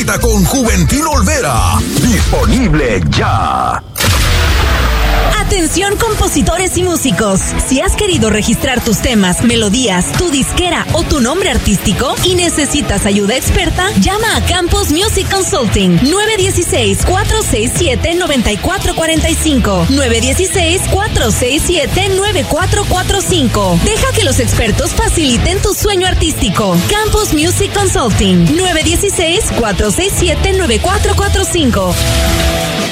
cita con Juventino Olvera. Disponible ya. Atención compositores y músicos. Si has querido registrar tus temas, melodías, tu disquera o tu nombre artístico y necesitas ayuda experta, llama a Campus Music Consulting 916-467-9445 916-467-9445. Deja que los expertos faciliten tu sueño artístico. Campus Music Consulting 916-467-9445.